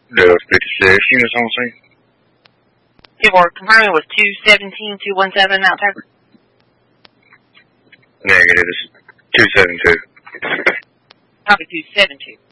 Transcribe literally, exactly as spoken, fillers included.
The fifty-six units on scene. You were confirming with two seventeen, two seventeen Mount Tucker? Negative. It's two seven two. Probably two seven two.